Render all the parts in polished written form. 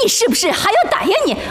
你是不是还有胆呀你？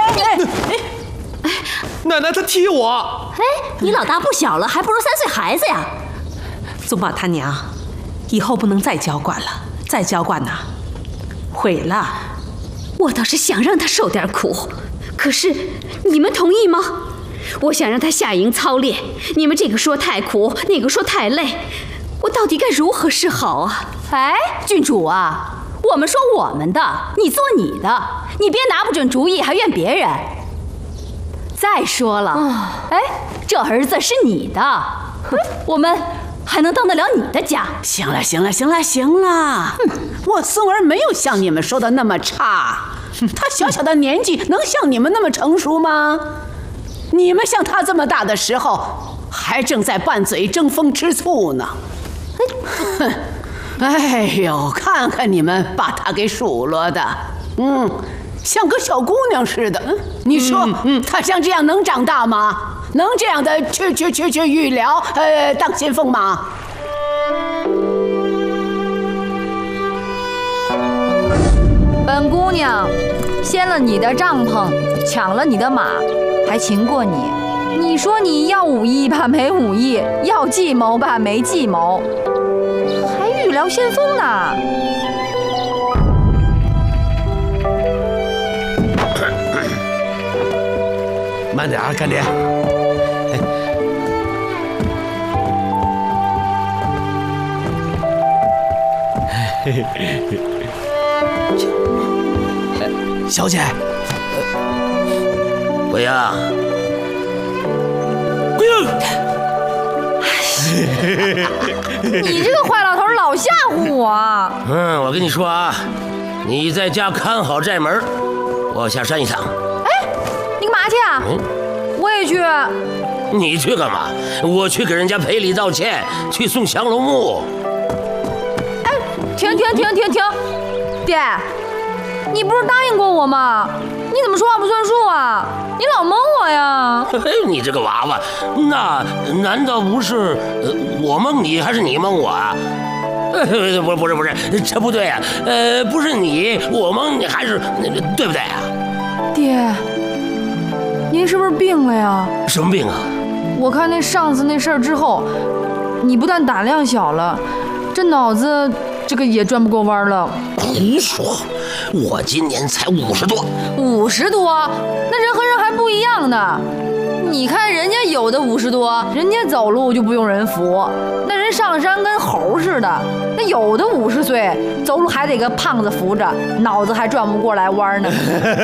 奶奶她踢我。 你老大不小了，还不如3岁孩子呀。 宗宝他娘，以后不能再娇惯了，再娇惯呐，毁了。 我倒是想让他受点苦，可是你们同意吗？我想让他下营操练，你们这个说太苦，那个说太累，我到底该如何是好啊？ 郡主啊，我们说我们的，你做你的，你别拿不准主意还怨别人。再说了，这儿子是你的，我们还能当得了你的家？ 行了，我孙儿没有像你们说的那么差，他小小的年纪能像你们那么成熟吗？你们像他这么大的时候，还正在拌嘴争风吃醋呢。哎呦，看看你们把他给数落的，像个小姑娘似的。你说，他像这样能长大吗？能这样的去预疗，当先锋吗？ 本姑娘掀了你的帐篷，抢了你的马，还擒过你。你说你要武艺吧没武艺，要计谋吧没计谋，还预聊先锋呢。 慢点啊，干爹。小姐， 桂英， 桂英， 你这个坏老头老吓唬我。 我跟你说啊，你在家看好寨门，我下山一趟。 你干嘛去啊？我也去。 你去干嘛？我去给人家赔礼道歉，去送降龙木。 停！爹，你不是答应过我吗？你怎么说话不算数啊？你老蒙我呀！ 你这个娃娃，那难道不是我蒙你，还是你蒙我啊？不是，这不对啊！不是你我蒙你，还是对不对啊？ 爹，您是不是病了呀？ 什么病啊？ 我看那上次那事儿之后，你不但胆量小了，这脑子这个也转不过弯了。 胡说！我今年才50多。 50多？那人和人还不一样呢。你看人家有的50多，人家走路就不用人扶，那人上山跟猴似的。那有的50岁，走路还得个胖子扶着，脑子还转不过来弯呢。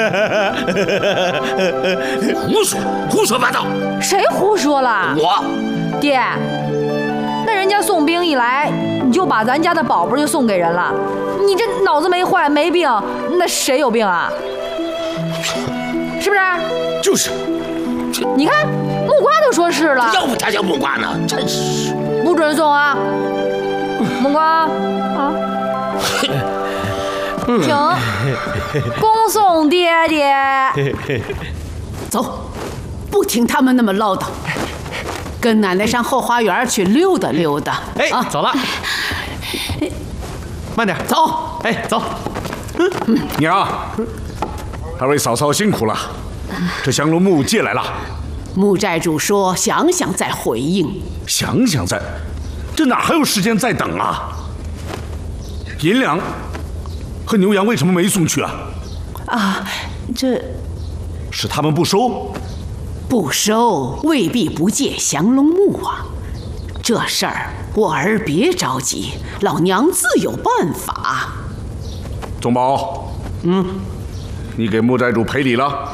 胡说八道！ 谁胡说了？ 我。 爹，那人家送兵一来，你就把咱家的宝贝就送给人了。你这脑子没坏没病，那谁有病啊？是不是？ 就是。 你看木瓜都说是了， 要不他叫木瓜呢？真是不准送啊！木瓜啊，请恭送爹爹。 走，不听他们那么唠叨，跟奶奶上后花园去溜达溜达。 走了。慢点， 走。 走。 娘，二位嫂嫂辛苦了。这降龙木借来了。 木寨主说想想再回应。 想想再，这哪还有时间再等啊？银两和牛羊为什么没送去啊？ 这是他们不收？ 不收未必不借降龙木啊。这事儿我儿别着急，老娘自有办法。 宗宝，你给木寨主赔礼了？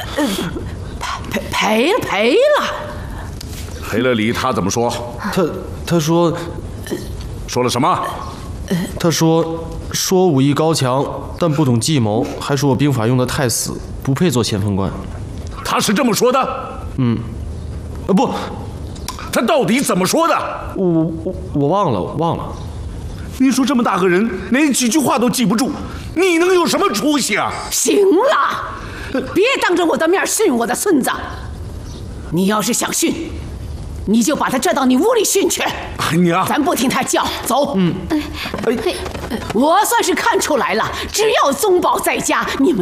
赔了。 赔了礼，他怎么说？ 他说了什么？ 他说武艺高强，但不懂计谋，还说我兵法用得太死，不配做先锋官。 他是这么说的？ 不， 他到底怎么说的？ 我忘了。 你说这么大个人，连几句话都记不住，你能有什么出息啊？ 行了，别当着我的面训我的孙子。你要是想训，你就把他拽到你屋里训去。 娘， 咱不听他叫，走。我算是看出来了，只要宗宝在家，你们